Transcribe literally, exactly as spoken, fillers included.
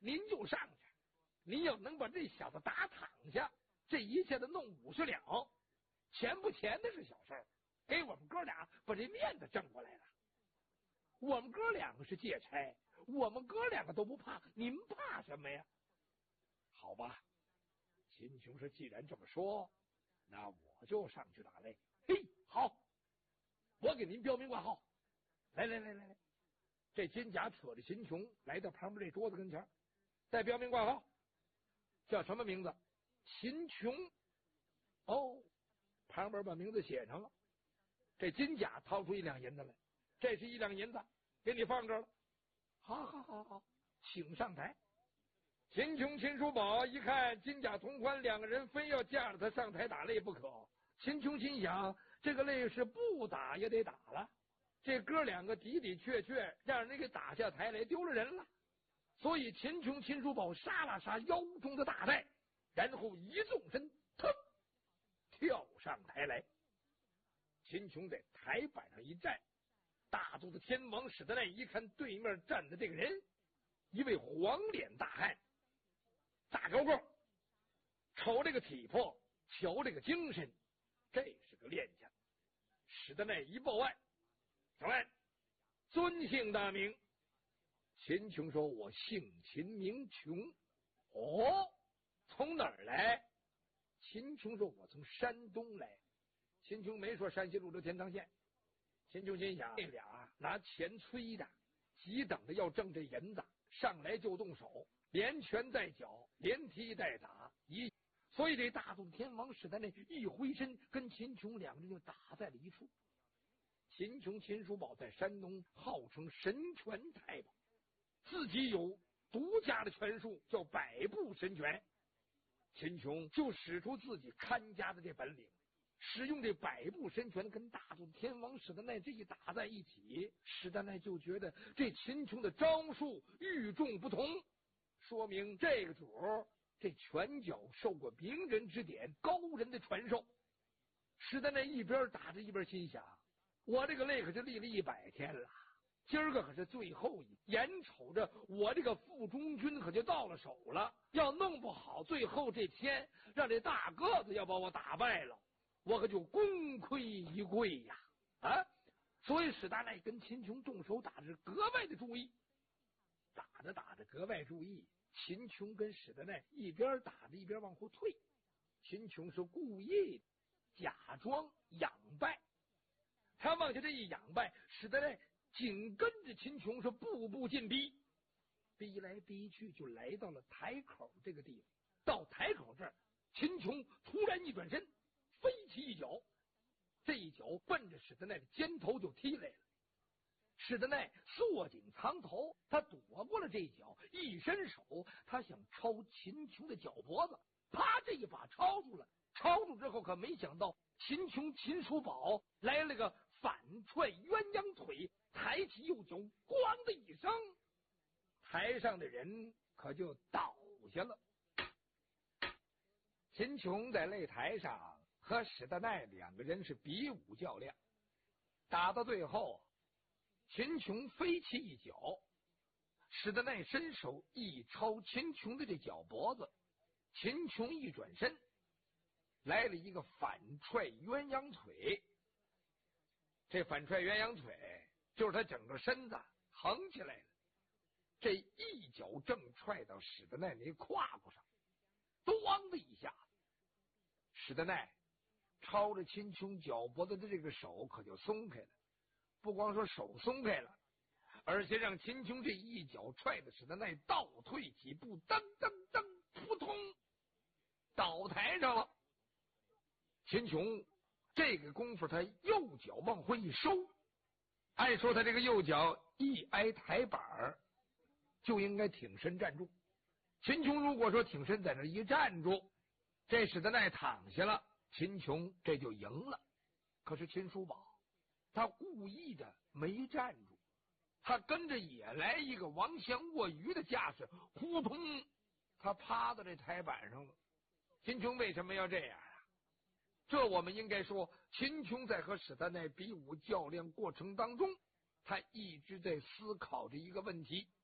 您就上去，您要能把这小子打躺下，这一切的弄五十两，钱不钱的是小事儿，给我们哥俩把这面子挣过来了。我们哥两个是借差，我们哥两个都不怕，您怕什么呀？好吧，秦琼说既然这么说，那我就上去打擂。嘿，好，我给您标明挂号。来来来来来，这金甲扯着秦琼来到旁边这桌子跟前，再标明挂号，叫什么名字？秦琼。哦，旁边把名字写上了。这金甲掏出一两银子来，这是一两银子，给你放这儿了。好好好好，请上台。秦琼、秦叔宝一看金甲同欢两个人非要架着他上台打擂不可，秦琼心想，这个擂是不打也得打了。这哥两个的的确确让人给打下台来，丢了人了。所以秦琼、秦叔宝杀了杀腰中的大带，然后一纵身，腾跳上台来。秦琼在台板上一站，大肚子天王史德奈一看对面站的这个人，一位黄脸大汉，大高个，瞅这个体魄，瞧这个精神，这是个练家。史德奈一报案，小安，尊姓大名？秦琼说：“我姓秦，名琼。”哦，从哪儿来？秦琼说：“我从山东来。”秦琼没说山西潞州田塘县。秦琼心想，这俩拿钱催的，急等着要挣这银子，上来就动手，连拳带脚，连踢带打，一所以这大肚天王史德内一挥身，跟秦琼两个人就打在了一处。秦琼、秦叔宝在山东号称神拳太保，自己有独家的拳术，叫百步神拳。秦琼就使出自己看家的这本领，使用这百步神拳跟大肚天王史德奈这一打在一起，史德奈就觉得这秦琼的招数与众不同，说明这个主这拳脚受过名人指点，高人的传授。史德奈一边打着一边心想，我这个擂可是立了一百天了，今儿个可是最后一，眼瞅着我这个副中军可就到了手了，要弄不好最后这天让这大个子要把我打败了，我可就功亏一篑呀！啊，所以史大奈跟秦琼动手打着格外的注意，打着打着格外注意，秦琼跟史大奈一边打着一边往后退，秦琼是故意假装仰拜，他往下这一仰拜，史大奈紧跟着秦琼是步步进逼，逼来逼去就来到了台口这个地方。到台口这儿，秦琼突然一转身，飞起一脚，这一脚奔着史德奈的肩头就踢来了。史德奈缩紧藏头，他躲过了这一脚，一伸手，他想抄秦琼的脚脖子，啪，这一把抄住了。抄住之后，可没想到秦琼、秦叔宝来了个反踹鸳鸯腿，抬起右脚，咣的一声，台上的人可就倒下了。秦琼在擂台上和史德奈两个人是比武较量，打到最后，秦琼飞起一脚，史德奈伸手一抄秦琼的这脚脖子，秦琼一转身，来了一个反踹鸳鸯腿。这反踹鸳鸯腿就是他整个身子横起来了，这一脚正踹到史德奈那胯骨上，咣的一下，史德奈抄着秦琼脚脖子的这个手可就松开了，不光说手松开了，而且让秦琼这一脚踹的史德奈倒退几步，噔噔噔，扑通倒台上了。秦琼这个功夫他右脚往回一收，按说他这个右脚一挨台板就应该挺身站住，秦琼如果说挺身在那一站住，这史德奈躺下了，秦琼这就赢了。可是秦叔宝他故意的没站住，他跟着也来一个王降卧鱼的架势，扑通他趴到这台板上了。秦琼为什么要这样啊？这我们应该说，秦琼在和史德奈比武较量过程当中，他一直在思考着一个问题，